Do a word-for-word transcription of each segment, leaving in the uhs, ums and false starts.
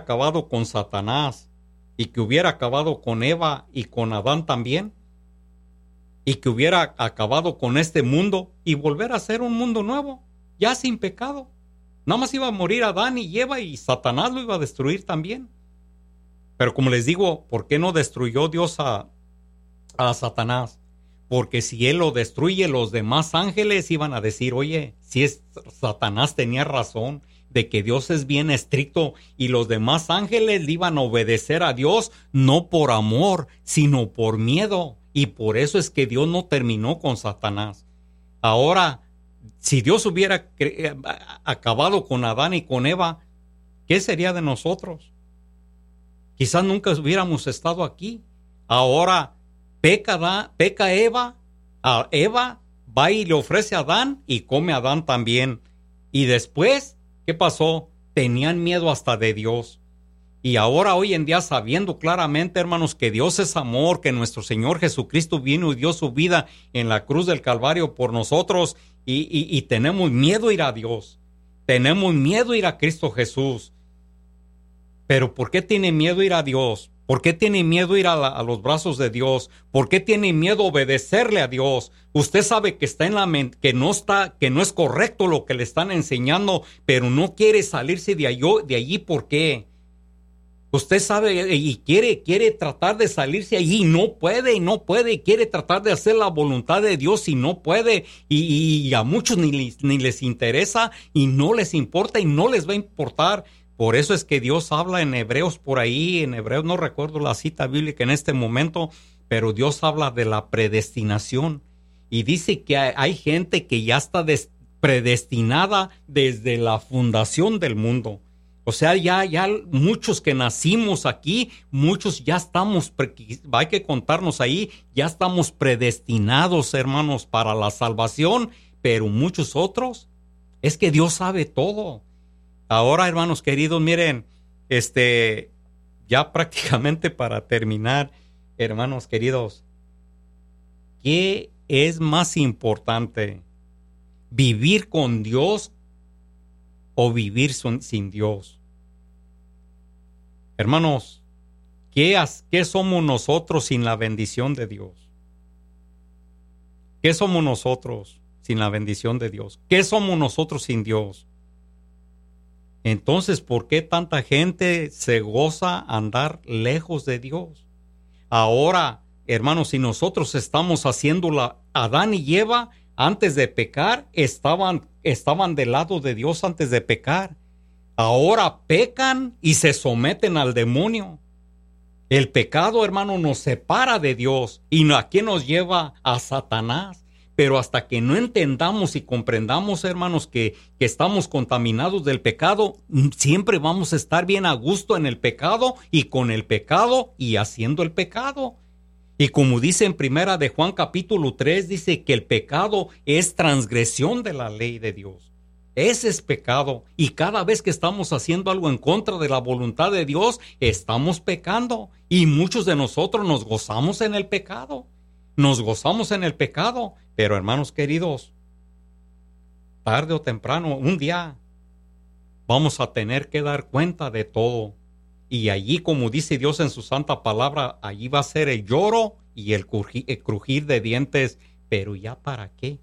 acabado con Satanás y que hubiera acabado con Eva y con Adán también, y que hubiera acabado con este mundo y volver a ser un mundo nuevo, ya sin pecado. Nada más iba a morir Adán y Eva y Satanás lo iba a destruir también. Pero como les digo, ¿por qué no destruyó Dios a, a Satanás? Porque si él lo destruye, los demás ángeles iban a decir, oye, si es Satanás tenía razón de que Dios es bien estricto, y los demás ángeles le iban a obedecer a Dios no por amor, sino por miedo. Y por eso es que Dios no terminó con Satanás. Ahora, si Dios hubiera acabado con Adán y con Eva, ¿qué sería de nosotros? Quizás nunca hubiéramos estado aquí. Ahora peca, da, peca Eva, a Eva va y le ofrece a Adán y come a Adán también. Y después, ¿qué pasó? Tenían miedo hasta de Dios. Y ahora hoy en día, sabiendo claramente, hermanos, que Dios es amor, que nuestro Señor Jesucristo vino y dio su vida en la cruz del Calvario por nosotros, y, y, y tenemos miedo a ir a Dios, tenemos miedo a ir a Cristo Jesús. Pero ¿por qué tiene miedo ir a Dios? ¿Por qué tiene miedo ir a, la, a los brazos de Dios? ¿Por qué tiene miedo obedecerle a Dios? Usted sabe que está en la mente, que no está, que no es correcto lo que le están enseñando, pero no quiere salirse de allí, de allí. ¿Por qué? Usted sabe y quiere, quiere tratar de salirse allí y no puede, y no puede, y quiere tratar de hacer la voluntad de Dios y no puede, y, y a muchos ni les, ni les interesa y no les importa y no les va a importar. Por eso es que Dios habla en Hebreos por ahí, en Hebreos no recuerdo la cita bíblica en este momento, pero Dios habla de la predestinación y dice que hay, hay gente que ya está des, predestinada desde la fundación del mundo. O sea, ya, ya muchos que nacimos aquí, muchos ya estamos, hay que contarnos ahí, ya estamos predestinados, hermanos, para la salvación, pero muchos otros, es que Dios sabe todo. Ahora, hermanos queridos, miren, este, ya prácticamente para terminar, hermanos queridos, ¿qué es más importante? ¿Vivir con Dios o vivir son, sin Dios? Hermanos, ¿qué, ¿qué somos nosotros sin la bendición de Dios? ¿Qué somos nosotros sin la bendición de Dios? ¿Qué somos nosotros sin Dios? Entonces, ¿por qué tanta gente se goza andar lejos de Dios? Ahora, hermanos, si nosotros estamos haciendo la Adán y Eva antes de pecar, estaban, estaban del lado de Dios antes de pecar. Ahora pecan y se someten al demonio. El pecado, hermano, nos separa de Dios y a quién nos lleva a Satanás. Pero hasta que no entendamos y comprendamos, hermanos, que, que estamos contaminados del pecado, siempre vamos a estar bien a gusto en el pecado y con el pecado y haciendo el pecado. Y como dice en primera de Juan capítulo tres, dice que el pecado es transgresión de la ley de Dios. Ese es pecado. Y cada vez que estamos haciendo algo en contra de la voluntad de Dios, estamos pecando. Y muchos de nosotros nos gozamos en el pecado. Nos gozamos en el pecado. Pero hermanos queridos, tarde o temprano, un día, vamos a tener que dar cuenta de todo. Y allí, como dice Dios en su santa palabra, allí va a ser el lloro y el crujir, el crujir de dientes. Pero ¿ya para qué?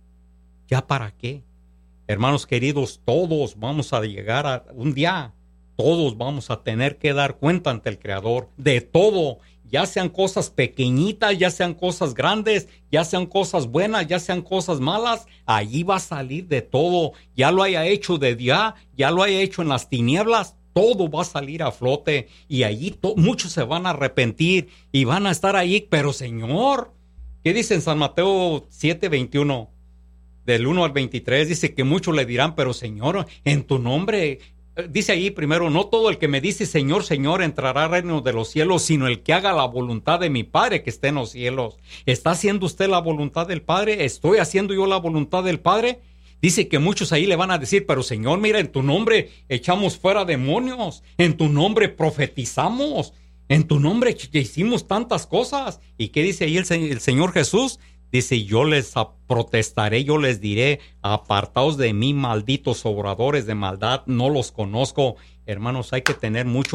¿Ya para qué? Hermanos queridos, todos vamos a llegar a un día, todos vamos a tener que dar cuenta ante el Creador de todo. Ya sean cosas pequeñitas, ya sean cosas grandes, ya sean cosas buenas, ya sean cosas malas, allí va a salir de todo. Ya lo haya hecho de día, ya lo haya hecho en las tinieblas, todo va a salir a flote y allí to- muchos se van a arrepentir y van a estar ahí. Pero Señor, ¿qué dice en San Mateo siete veintiuno? Del uno al veintitrés, dice que muchos le dirán, pero Señor, en tu nombre... Dice ahí primero, no todo el que me dice Señor, Señor entrará al reino de los cielos, sino el que haga la voluntad de mi Padre que está en los cielos. ¿Está haciendo usted la voluntad del Padre? ¿Estoy haciendo yo la voluntad del Padre? Dice que muchos ahí le van a decir, pero Señor, mira, en tu nombre echamos fuera demonios, en tu nombre profetizamos, en tu nombre hicimos tantas cosas. ¿Y qué dice ahí el, el Señor Jesús? Dice, yo les protestaré, yo les diré, apartaos de mí, malditos obradores de maldad, no los conozco. Hermanos, hay que tener mucho